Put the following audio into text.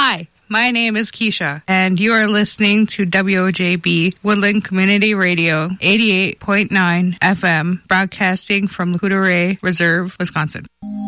Hi, my name is Keisha, and you are listening to WOJB Woodland Community Radio, 88.9 FM, broadcasting from Lecouta Reserve, Wisconsin.